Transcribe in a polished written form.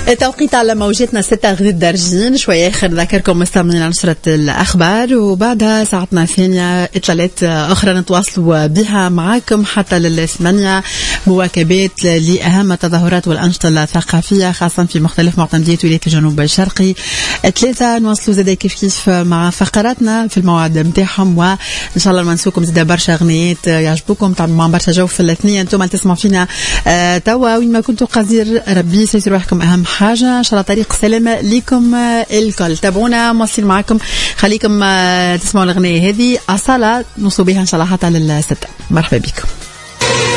توقيت على موجتنا 6 غد درجين شوية آخر. ذكركم مستمعين نشرة الأخبار، وبعدها ساعتنا الثانية إطلالات أخرى نتواصلوا بها معكم حتى لل8 مواكبات لأهم التظاهرات والأنشطة الثقافية خاصة في مختلف معتمديات ولاية الجنوب الشرقي. 3 نواصلوا زي كيف مع فقراتنا في الموعد متاعهم، وإن شاء الله نمنسوكم زي برشا أغنيات يعجبوكم، تعملوا مع برشا جو في الاثنين. أنتم تسمعوا فينا توا وين ما كنتوا قادر، ربي يسير روحكم أهم حاجة. إن شاء الله طريق سلامة ليكم الكل. تابعونا مواصلين معكم، خليكم تسمعوا الأغنية هذه أصالة نوصلوا بها إن شاء الله حتى لل6. مرحبا بكم.